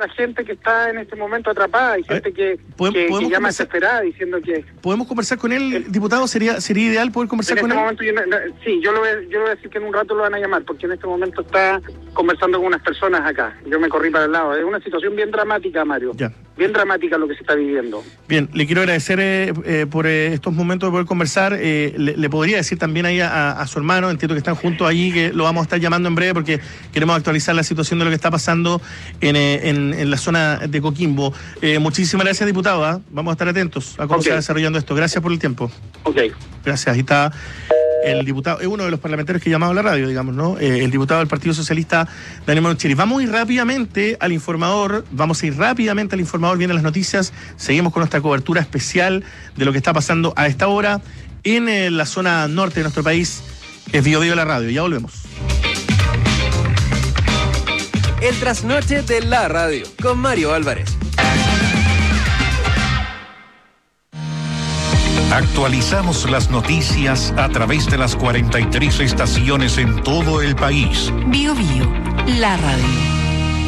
la gente que está en este momento atrapada. Hay gente que llama desesperada diciendo que... ¿Podemos conversar con él, diputado? ¿Sería ideal poder conversar con él? Sí, yo le voy a decir que en un rato lo van a llamar, porque en este momento está conversando con unas personas acá. Yo me corrí para el lado. Es una situación bien dramática, Mario. Ya. Bien dramática lo que se está viviendo. Bien, le quiero agradecer por estos momentos de poder conversar. Le podría decir también ahí a su hermano, entiendo que están juntos allí, que lo vamos a estar llamando en breve porque queremos actualizar la situación de lo que está pasando en la zona de Coquimbo. Muchísimas gracias, diputado. Vamos a estar atentos a cómo se va desarrollando esto. Gracias por el tiempo. Ok. Gracias. Ahí está el diputado, es uno de los parlamentarios que llamaba a la radio, digamos, ¿no? El diputado del Partido Socialista, Daniel Manoncheri. Vamos a ir rápidamente al informador, vienen las noticias, seguimos con nuestra cobertura especial de lo que está pasando a esta hora en la zona norte de nuestro país, que es Bio Bio la radio. Ya volvemos. El trasnoche de la radio, con Mario Álvarez. Actualizamos las noticias a través de las 43 estaciones en todo el país. Bio Bio, la radio.